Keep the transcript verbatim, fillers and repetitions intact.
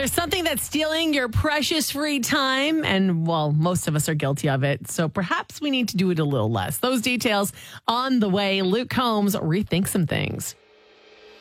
There's something that's stealing your precious free time, and well, most of us are guilty of it. So perhaps we need to do it a little less. Those details on the way. Luke Combs rethinks some things.